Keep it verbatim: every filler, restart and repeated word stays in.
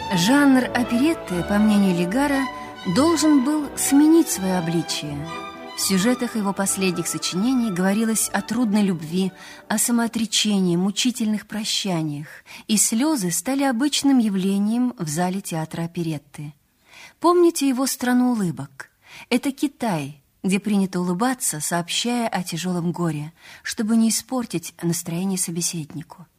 Жанр оперетты, по мнению Лигара, должен был сменить свое обличие. В сюжетах его последних сочинений говорилось о трудной любви, о самоотречении, мучительных прощаниях, и слезы стали обычным явлением в зале театра оперетты. Помните его «Страну улыбок»? Это Китай, где принято улыбаться, сообщая о тяжелом горе, чтобы не испортить настроение собеседнику.